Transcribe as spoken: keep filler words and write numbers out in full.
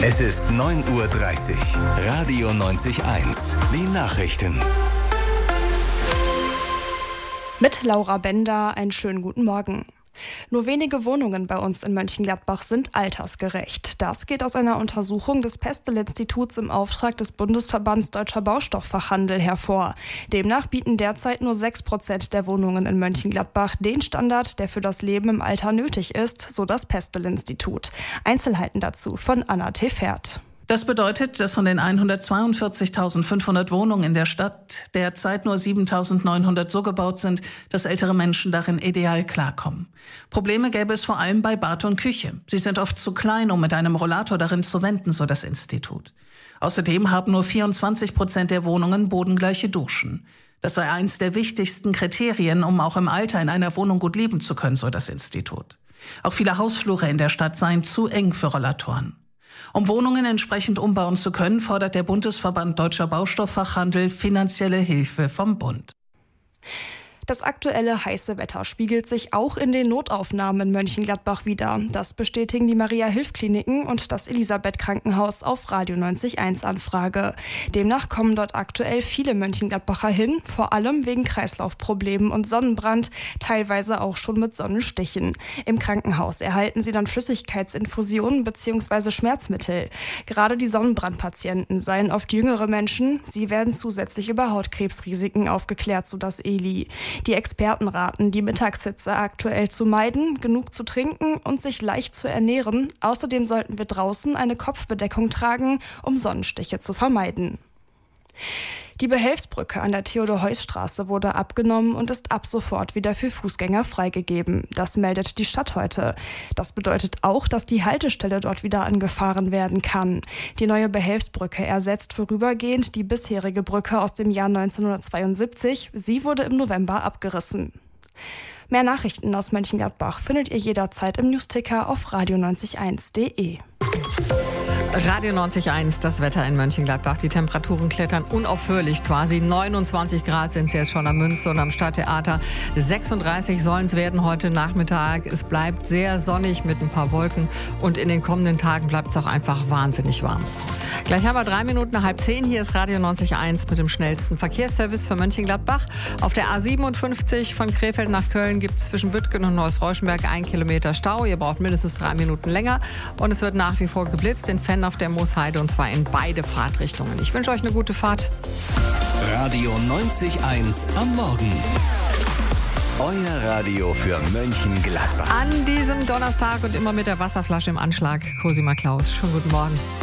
Es ist neun Uhr dreißig. Radio neunzig eins. Die Nachrichten. Mit Laura Bender einen schönen guten Morgen. Nur wenige Wohnungen bei uns in Mönchengladbach sind altersgerecht. Das geht aus einer Untersuchung des Pestel-Instituts im Auftrag des Bundesverbands Deutscher Baustofffachhandel hervor. Demnach bieten derzeit nur sechs Prozent der Wohnungen in Mönchengladbach den Standard, der für das Leben im Alter nötig ist, so das Pestel-Institut. Einzelheiten dazu von Anna Tefert. Das bedeutet, dass von den hundertzweiundvierzigtausendfünfhundert Wohnungen in der Stadt derzeit nur siebentausendneunhundert so gebaut sind, dass ältere Menschen darin ideal klarkommen. Probleme gäbe es vor allem bei Bad und Küche. Sie sind oft zu klein, um mit einem Rollator darin zu wenden, so das Institut. Außerdem haben nur vierundzwanzig Prozent der Wohnungen bodengleiche Duschen. Das sei eins der wichtigsten Kriterien, um auch im Alter in einer Wohnung gut leben zu können, so das Institut. Auch viele Hausflure in der Stadt seien zu eng für Rollatoren. Um Wohnungen entsprechend umbauen zu können, fordert der Bundesverband Deutscher Baustoffachhandel finanzielle Hilfe vom Bund. Das aktuelle heiße Wetter spiegelt sich auch in den Notaufnahmen in Mönchengladbach wider. Das bestätigen die Maria-Hilf-Kliniken und das Elisabeth-Krankenhaus auf Radio neunzig eins Anfrage. Demnach kommen dort aktuell viele Mönchengladbacher hin, vor allem wegen Kreislaufproblemen und Sonnenbrand, teilweise auch schon mit Sonnenstichen. Im Krankenhaus erhalten sie dann Flüssigkeitsinfusionen bzw. Schmerzmittel. Gerade die Sonnenbrandpatienten seien oft jüngere Menschen. Sie werden zusätzlich über Hautkrebsrisiken aufgeklärt, so das Eli. Die Experten raten, die Mittagshitze aktuell zu meiden, genug zu trinken und sich leicht zu ernähren. Außerdem sollten wir draußen eine Kopfbedeckung tragen, um Sonnenstiche zu vermeiden. Die Behelfsbrücke an der Theodor-Heuss-Straße wurde abgenommen und ist ab sofort wieder für Fußgänger freigegeben. Das meldet die Stadt heute. Das bedeutet auch, dass die Haltestelle dort wieder angefahren werden kann. Die neue Behelfsbrücke ersetzt vorübergehend die bisherige Brücke aus dem Jahr neunzehnhundertzweiundsiebzig. Sie wurde im November abgerissen. Mehr Nachrichten aus Mönchengladbach findet ihr jederzeit im Newsticker auf radio neunzig eins punkt de. Radio neunzig eins, das Wetter in Mönchengladbach. Die Temperaturen klettern unaufhörlich quasi. neunundzwanzig Grad sind es jetzt schon am Münster und am Stadttheater. sechsunddreißig sollen es werden heute Nachmittag. Es bleibt sehr sonnig mit ein paar Wolken und in den kommenden Tagen bleibt es auch einfach wahnsinnig warm. Gleich haben wir drei Minuten nach halb zehn. Hier ist Radio neunzig eins mit dem schnellsten Verkehrsservice für Mönchengladbach. Auf der A siebenundfünfzig von Krefeld nach Köln gibt es zwischen Büttgen und Neuss-Reuschenberg ein Kilometer Stau. Ihr braucht mindestens drei Minuten länger und es wird nach wie vor geblitzt in Fenn auf der Moosheide und zwar in beide Fahrtrichtungen. Ich wünsche euch eine gute Fahrt. Radio neunzig eins am Morgen. Euer Radio für Mönchengladbach. An diesem Donnerstag und immer mit der Wasserflasche im Anschlag. Cosima Klaus, schönen guten Morgen.